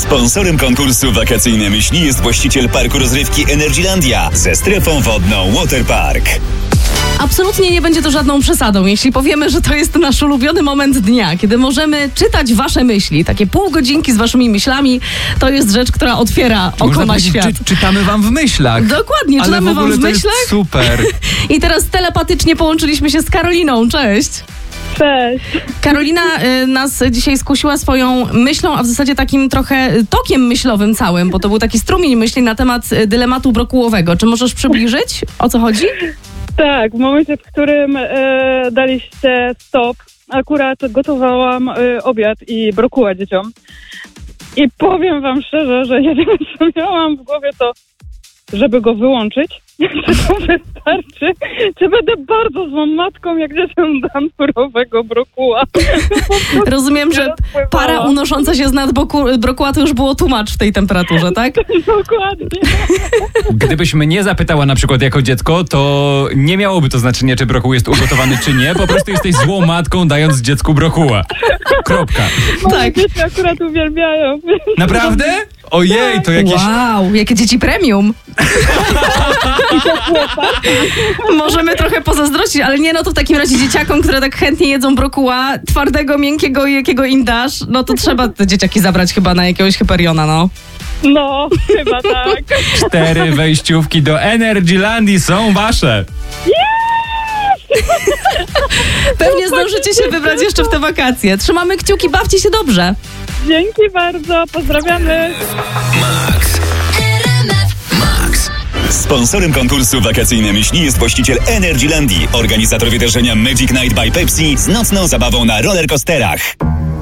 Sponsorem konkursu Wakacyjne Myśli jest właściciel parku rozrywki Energylandia ze strefą wodną Waterpark. Absolutnie nie będzie to żadną przesadą, jeśli powiemy, że to jest nasz ulubiony moment dnia, kiedy możemy czytać wasze myśli. Takie pół godzinki z waszymi myślami to jest rzecz, która otwiera oko na świat. Czytamy wam w myślach. Dokładnie, czytamy wam w myślach. Jest super. I teraz telepatycznie połączyliśmy się z Karoliną. Cześć. Cześć. Karolina nas dzisiaj skusiła swoją myślą, a w zasadzie takim trochę tokiem myślowym całym, bo to był taki strumień myśli na temat dylematu brokułowego. Czy możesz przybliżyć, o co chodzi? Tak, w momencie, w którym daliście stop, akurat gotowałam obiad i brokuła dzieciom. I powiem wam szczerze, że jedyne co miałam w głowie to, żeby go wyłączyć. Czy to wystarczy? Czy będę bardzo złą matką, jak dzieciom dam surowego brokuła? Rozumiem, że para unosząca się z nad brokuła to już było too much w tej temperaturze, tak? Dokładnie. Gdybyś mnie zapytała na przykład jako dziecko, to nie miałoby to znaczenia, czy brokuł jest ugotowany, czy nie. Po prostu jesteś złą matką, dając dziecku brokuła. Kropka. Tak. Dzieci akurat uwielbiają. Naprawdę? Ojej, to jakieś... Wow, jakie dzieci premium. Możemy trochę pozazdrościć, ale nie, no to w takim razie dzieciakom, które tak chętnie jedzą brokuła, twardego, miękkiego i jakiego im dasz, no to trzeba te dzieciaki zabrać chyba na jakiegoś Hyperiona, no. No, chyba tak. 4 wejściówki do Energylandii są wasze. Pewnie zdążycie się wybrać jeszcze w te wakacje. Trzymamy kciuki, bawcie się dobrze. Dzięki bardzo, pozdrawiamy. Max. Sponsorem konkursu Wakacyjne Myśli jest właściciel Energylandii, organizator wydarzenia Magic Night by Pepsi z nocną zabawą na rollercoasterach.